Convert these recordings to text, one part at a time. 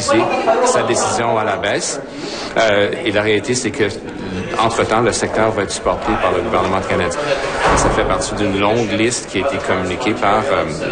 revisé sa décision à la baisse. Et la réalité, c'est que entre-temps, le secteur va être supporté par le gouvernement canadien. Et ça fait partie d'une longue liste qui a été communiquée par le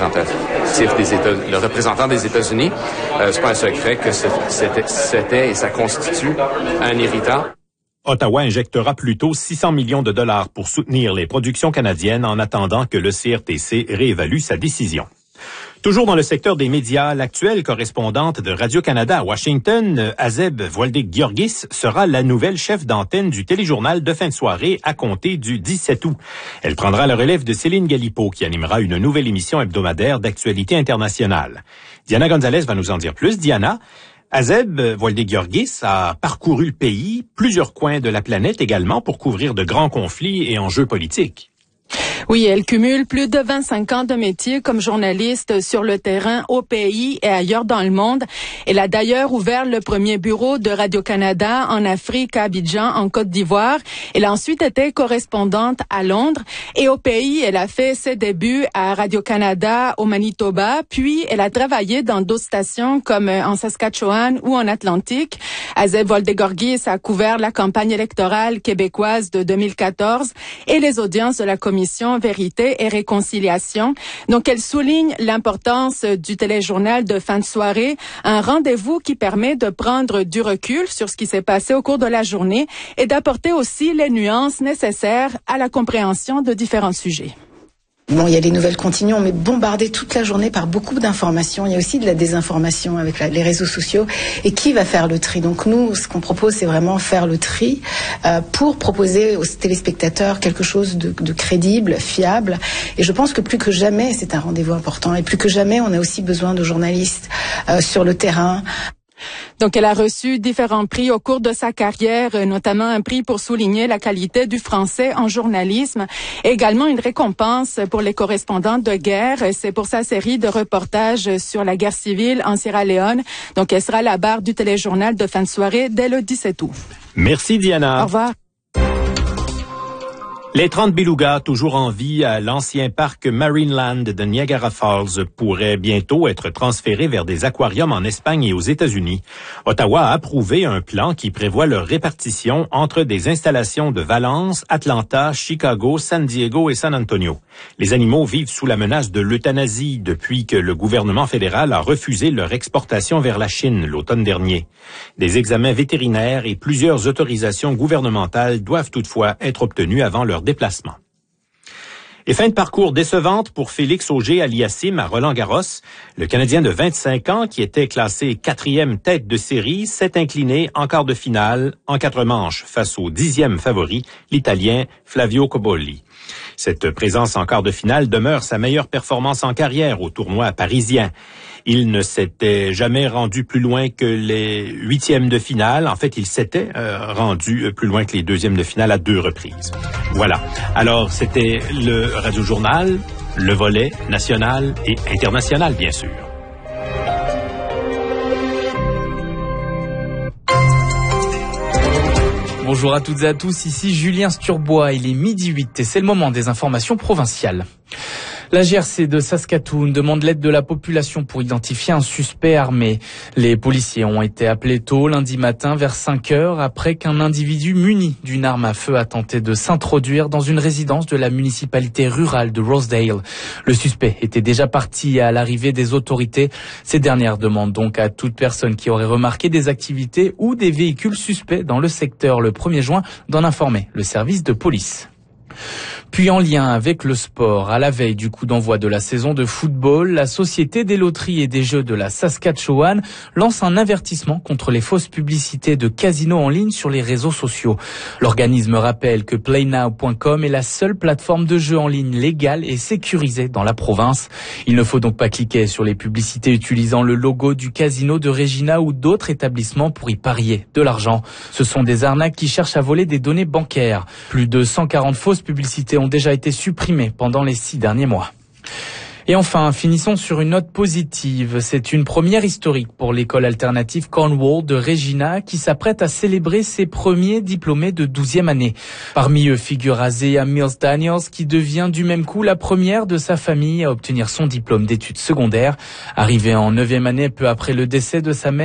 représentant des États-Unis. C'est pas un secret que c'était et ça constitue un irritant. Ottawa injectera plutôt 600 millions de dollars pour soutenir les productions canadiennes en attendant que le CRTC réévalue sa décision. Toujours dans le secteur des médias, l'actuelle correspondante de Radio-Canada à Washington, Azeb Voldek-Giorgis, sera la nouvelle chef d'antenne du téléjournal de fin de soirée à compter du 17 août. Elle prendra la relève de Céline Galipeau, qui animera une nouvelle émission hebdomadaire d'actualité internationale. Diana Gonzalez va nous en dire plus. Diana, Azeb Voldek-Giorgis a parcouru le pays, plusieurs coins de la planète également, pour couvrir de grands conflits et enjeux politiques. Oui, elle cumule plus de 25 ans de métier comme journaliste sur le terrain au pays et ailleurs dans le monde. Elle a d'ailleurs ouvert le premier bureau de Radio-Canada en Afrique, à Abidjan, en Côte d'Ivoire. Elle a ensuite été correspondante à Londres et au pays, elle a fait ses débuts à Radio-Canada au Manitoba, puis elle a travaillé dans d'autres stations comme en Saskatchewan ou en Atlantique. Azeb Voldek-Giorgis a couvert la campagne électorale québécoise de 2014 et les audiences de la Commission Vérité et Réconciliation. Donc, elle souligne l'importance du téléjournal de fin de soirée, un rendez-vous qui permet de prendre du recul sur ce qui s'est passé au cours de la journée et d'apporter aussi les nuances nécessaires à la compréhension de différents sujets. Bon, il y a les nouvelles continuent, on est bombardé toute la journée par beaucoup d'informations. Il y a aussi de la désinformation avec les réseaux sociaux. Et qui va faire le tri? Donc nous, ce qu'on propose, c'est vraiment faire le tri pour proposer aux téléspectateurs quelque chose de crédible, fiable. Et je pense que plus que jamais, c'est un rendez-vous important. Et plus que jamais, on a aussi besoin de journalistes sur le terrain. Donc, elle a reçu différents prix au cours de sa carrière, notamment un prix pour souligner la qualité du français en journalisme, et également une récompense pour les correspondants de guerre. C'est pour sa série de reportages sur la guerre civile en Sierra Leone. Donc, elle sera à la barre du téléjournal de fin de soirée dès le 17 août. Merci, Diana. Au revoir. Les 30 belugas, toujours en vie à l'ancien parc Marineland de Niagara Falls, pourraient bientôt être transférés vers des aquariums en Espagne et aux États-Unis. Ottawa a approuvé un plan qui prévoit leur répartition entre des installations de Valence, Atlanta, Chicago, San Diego et San Antonio. Les animaux vivent sous la menace de l'euthanasie depuis que le gouvernement fédéral a refusé leur exportation vers la Chine l'automne dernier. Des examens vétérinaires et plusieurs autorisations gouvernementales doivent toutefois être obtenus avant leur déplacement. Et fin de parcours décevante pour Félix Auger-Aliassime à Roland-Garros. Le Canadien de 25 ans, qui était classé 4e tête de série, s'est incliné en quart de finale en 4 manches face au 10e favori, l'Italien Flavio Cobolli. Cette présence en quart de finale demeure sa meilleure performance en carrière au tournoi parisien. Il ne s'était jamais rendu plus loin que les 8e de finale. En fait, il s'était rendu plus loin que les 2e de finale à 2 reprises. Voilà. Alors, c'était le Radio-Journal, le volet national et international, bien sûr. Bonjour à toutes et à tous, ici Julien Sturbois, il est 12h08 et c'est le moment des informations provinciales. La GRC de Saskatoon demande l'aide de la population pour identifier un suspect armé. Les policiers ont été appelés tôt lundi matin vers 5h après qu'un individu muni d'une arme à feu a tenté de s'introduire dans une résidence de la municipalité rurale de Rosedale. Le suspect était déjà parti à l'arrivée des autorités. Ces dernières demandent donc à toute personne qui aurait remarqué des activités ou des véhicules suspects dans le secteur le 1er juin d'en informer le service de police. Puis en lien avec le sport, à la veille du coup d'envoi de la saison de football, la Société des loteries et des jeux de la Saskatchewan lance un avertissement contre les fausses publicités de casinos en ligne sur les réseaux sociaux. L'organisme rappelle que playnow.com est la seule plateforme de jeux en ligne légale et sécurisée dans la province. Il ne faut donc pas cliquer sur les publicités utilisant le logo du casino de Regina ou d'autres établissements pour y parier de l'argent. Ce sont des arnaques qui cherchent à voler des données bancaires. Plus de 140 fausses publicités ont déjà été supprimées pendant les 6 derniers mois. Et enfin, finissons sur une note positive. C'est une première historique pour l'école alternative Cornwall de Regina qui s'apprête à célébrer ses premiers diplômés de 12e année. Parmi eux figure Azea Mills Daniels qui devient du même coup la première de sa famille à obtenir son diplôme d'études secondaires. Arrivée en 9e année peu après le décès de sa mère,